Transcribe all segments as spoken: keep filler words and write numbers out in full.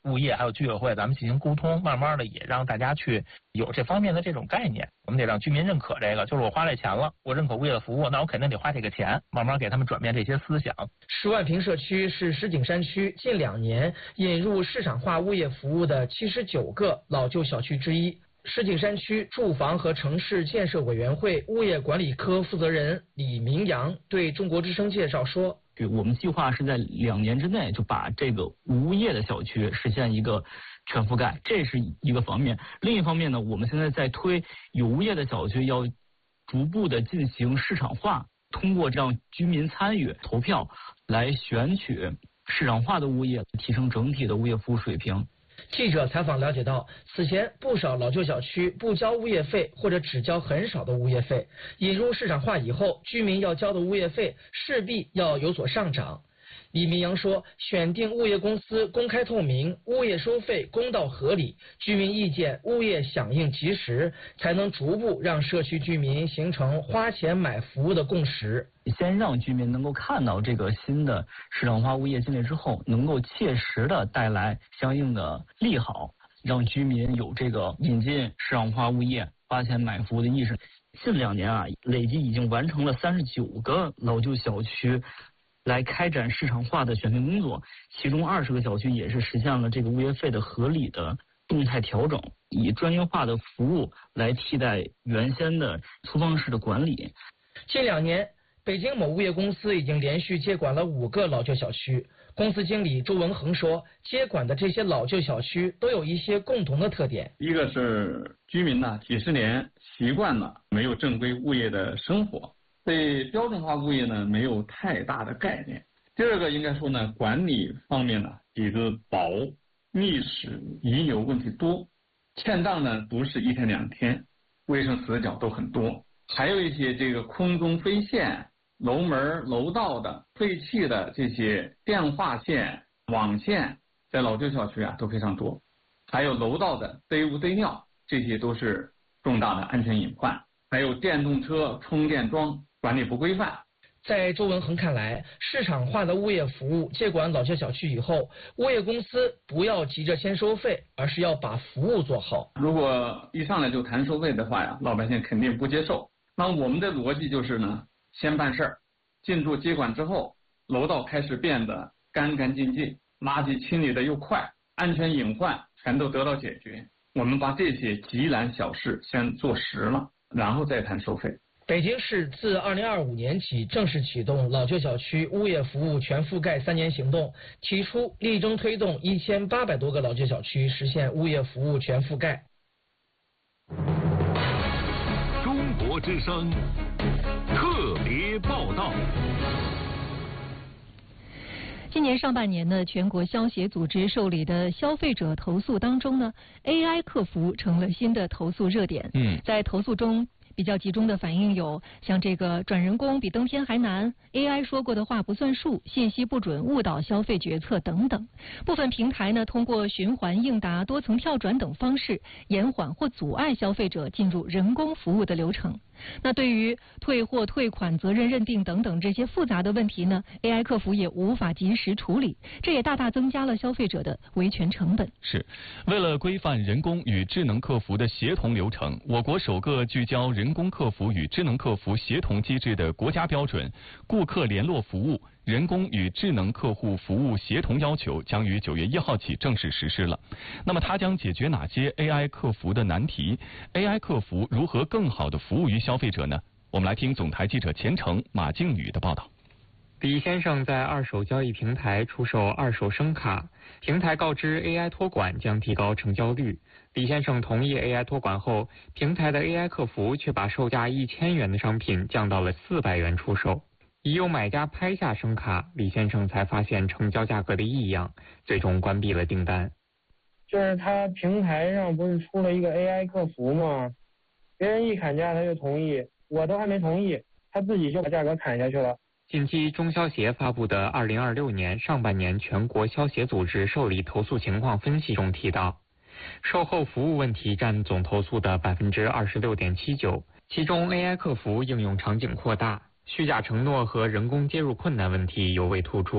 物业还有居委会咱们进行沟通，慢慢的也让大家去有这方面的这种概念。我们得让居民认可这个，就是我花这钱了，我认可物业的服务，那我肯定得花这个钱，慢慢给他们转变这些思想。 十万平社区是石景山区近两年引入市场化物业服务的七十九个老旧小区之一。石景山区住房和城市建设委员会物业管理科负责人李明阳对中国之声介绍说， 我们计划是在两年之内就把这个无物业的小区实现一个全覆盖，这是一个方面。另一方面呢，我们现在在推有物业的小区要逐步的进行市场化，通过让居民参与投票来选取市场化的物业，提升整体的物业服务水平。 记者采访了解到，此前不少老旧小区不交物业费或者只交很少的物业费，引入市场化以后，居民要交的物业费势必要有所上涨。李明阳说，选定物业公司公开透明，物业收费公道合理，居民意见物业响应及时，才能逐步让社区居民形成花钱买服务的共识。 先让居民能够看到这个新的市场化物业进来之后，能够切实的带来相应的利好，让居民有这个引进市场化物业花钱买服务的意识。近两年啊，累计已经完成了三十九个老旧小区来开展市场化的选配工作，其中二十个小区也是实现了这个物业费的合理的动态调整，以专业化的服务来替代原先的粗放式的管理。 近两年，北京某物业公司已经连续接管了五个老旧小区。公司经理周文恒说，接管的这些老旧小区都有一些共同的特点。 一个是居民呢几十年习惯了没有正规物业的生活，对标准化物业呢没有太大的概念。第二个应该说呢，管理方面呢底子薄，历史遗留问题多，欠账呢不是一天两天，卫生死角都很多，还有一些这个空中飞线、楼门楼道的废弃的这些电话线、网线，在老旧小区啊都非常多，还有楼道的堆污堆尿，这些都是重大的安全隐患。还有电动车充电桩管理不规范。 在周文恒看来，市场化的物业服务接管老旧小区以后，物业公司不要急着先收费，而是要把服务做好。 如果一上来就谈收费的话呀，老百姓肯定不接受。那我们的逻辑就是呢，先办事儿，进驻接管之后，楼道开始变得干干净净，垃圾清理的又快，安全隐患全都得到解决。我们把这些急难小事先做实了，然后再谈收费。 北京市自二零二五年起正式启动老旧小区物业服务全覆盖三年行动，提出力争推动一千八百多个老旧小区实现物业服务全覆盖。 中国之声特别报道。 今年上半年呢，全国消协组织受理的消费者投诉当中呢 ，A I 客服成了新的投诉热点。 嗯， 在投诉中比较集中的反映有像这个转人工比登天还难 ，A I 说过的话不算数，信息不准误导消费决策等等。部分平台呢，通过循环应答、多层跳转等方式，延缓或阻碍消费者进入人工服务的流程。那对于退货、退款、责任认定等等这些复杂的问题呢 ，A I 客服也无法及时处理，这也大大增加了消费者的维权成本。 是，为了规范人工与智能客服的协同流程，我国首个聚焦人工客服与智能客服协同机制的国家标准《顾客联络服务人工与智能客户服务协同要求》将于九月一号起正式实施了。那么它将解决哪些 A I 客服的难题 ？A I 客服如何更好的服务于消费者呢？我们来听总台记者钱程、马静宇的报道。 李先生在二手交易平台出售二手声卡，平台告知 A I 托管将提高成交率。李先生同意 A I 托管后，平台的 A I 客服却把售价一千元的商品降到了四百元出售。已有买家拍下声卡，李先生才发现成交价格的异样，最终关闭了订单。 就是他平台上不是出了一个 A I 客服吗？别人一砍价他就同意，我都还没同意，他自己就把价格砍下去了。 近期中消协发布的二零二六年上半年全国消协组织受理投诉情况分析中提到，售后服务问题占总投诉的 百分之二十六点七九， 其中 A I 客服应用场景扩大，虚假承诺和人工接入困难问题尤为突出。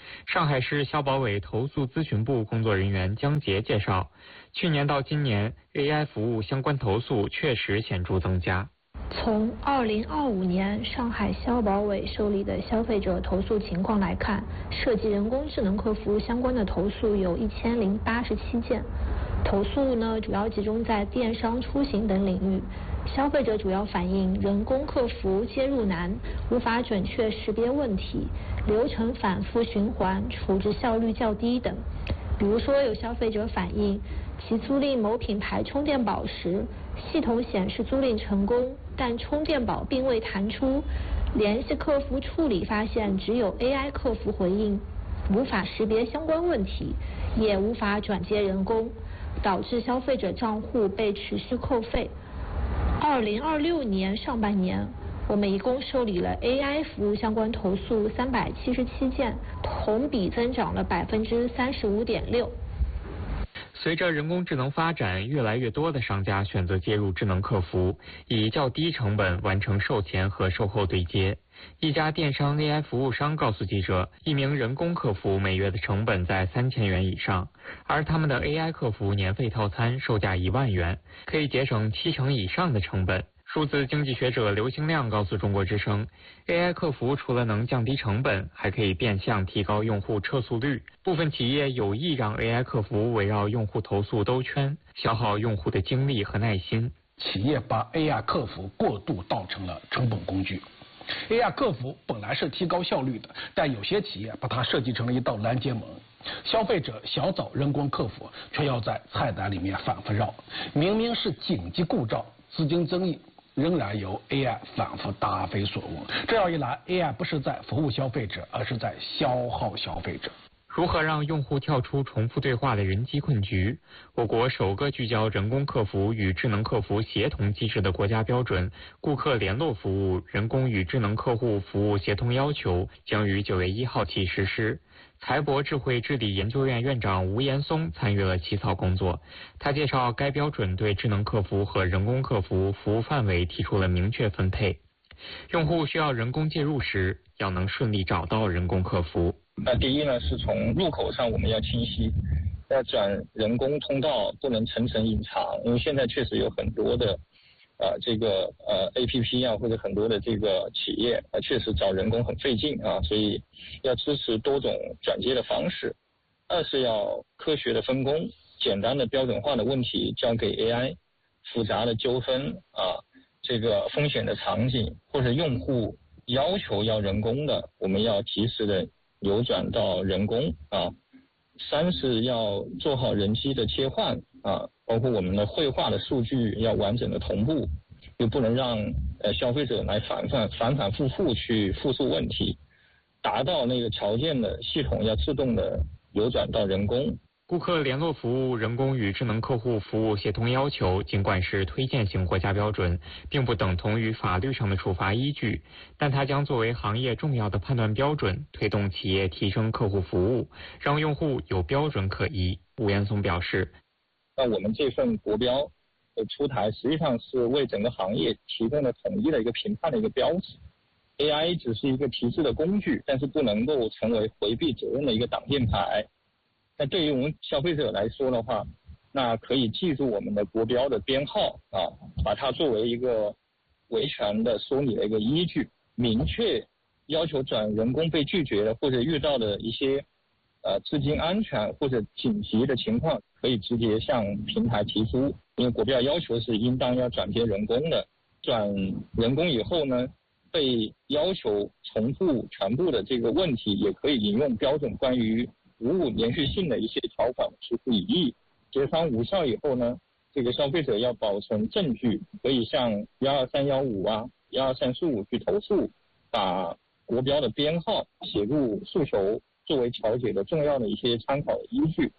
上海市消保委投诉咨询部工作人员江杰介绍，去年到今年 A I 服务相关投诉确实显著增加。 从二零二五年上海消保委受理的消费者投诉情况来看，涉及人工智能客服相关的投诉有一千零八十七件。投诉呢，主要集中在电商、出行等领域。消费者主要反映人工客服接入难，无法准确识别问题，流程反复循环，处置效率较低等。比如说，有消费者反映其租赁某品牌充电宝时，系统显示租赁成功，但充电宝并未弹出。联系客服处理发现，只有 A I 客服回应，无法识别相关问题，也无法转接人工，导致消费者账户被持续扣费。二零二六年上半年，我们一共受理了 A I 服务相关投诉三百七十七件，同比增长了百分之三十五点六。 随着人工智能发展，越来越多的商家选择接入智能客服，以较低成本完成售前和售后对接。一家电商 A I 服务商告诉记者，一名人工客服每月的成本在三千元以上，而他们的 A I 客服年费套餐售价一万元，可以节省七成以上的成本。数字经济学者刘兴亮告诉中国之声 ，A I 客服除了能降低成本，还可以变相提高用户撤诉率。部分企业有意让 A I 客服围绕用户投诉兜圈，消耗用户的精力和耐心。 企业把 A I 客服过度当成了成本工具。A I 客服本来是提高效率的，但有些企业把它设计成了一道拦截门。消费者想找人工客服，却要在菜单里面反复绕。明明是紧急故障、资金争议，仍然由 A I 反复答非所问。这样一来 ，A I 不是在服务消费者，而是在消耗消费者。 如何让用户跳出重复对话的人机困局？我国首个聚焦人工客服与智能客服协同机制的国家标准《顾客联络服务人工与智能客户服务协同要求》将于九月一号起实施。财博智慧治理研究院院长吴岩松参与了起草工作。他介绍，该标准对智能客服和人工客服服务范围提出了明确分配。用户需要人工介入时，要能顺利找到人工客服。 那第一呢，是从入口上我们要清晰，要转人工通道不能层层隐藏，因为现在确实有很多的呃这个呃 A P P 啊，或者很多的这个企业啊，确实找人工很费劲啊，所以要支持多种转接的方式。二是要科学的分工，简单的标准化的问题交给 A I， 复杂的纠纷啊，这个风险的场景或者用户要求要人工的，我们要及时的流转到人工啊。三是要做好人机的切换啊，包括我们的绘画的数据要完整的同步，又不能让呃消费者来反反反反复复去复述问题，达到那个条件的系统要自动的流转到人工。 顾客联络服务人工与智能客户服务协同要求尽管是推荐型国家标准，并不等同于法律上的处罚依据，但它将作为行业重要的判断标准，推动企业提升客户服务，让用户有标准可依。吴岩松表示， 那我们这份国标的出台实际上是为整个行业提供了统一的一个评判的一个标志。 A I 只是一个提示的工具，但是不能够成为回避责任的一个挡箭牌。那对于我们消费者来说的话，那可以记住我们的国标的编号啊，把它作为一个维权的说理的一个依据，明确要求转人工被拒绝的或者遇到的一些呃资金安全或者紧急的情况，可以直接向平台提出，因为国标要求是应当要转接人工的，转人工以后呢，被要求重复全部的这个问题，也可以引用标准关于服务连续性的一些条款提出异议。协商无效以后呢，这个消费者要保存证据，可以向一二三幺五啊、一二三四五去投诉，把国标的编号写入诉求，作为调解的重要的一些参考依据。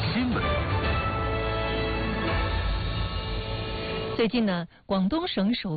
最近呢，广东省首